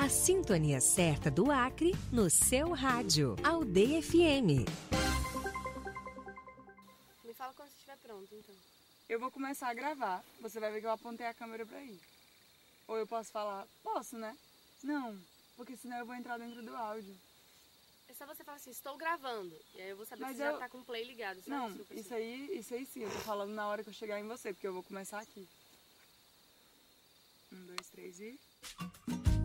A sintonia certa do Acre no seu rádio. Aldeia FM. Me fala quando você estiver pronto, então. Eu vou começar a gravar. Você vai ver que eu apontei a câmera pra ir. Ou eu posso falar? Posso, né? Não, porque senão eu vou entrar dentro do áudio. É só você falar assim, estou gravando. E aí eu vou saber Mas se já tá com o play ligado. Só Não, isso que eu isso aí sim. Eu tô falando na hora que eu chegar em você, porque eu vou começar aqui. 1, 2, 3 e...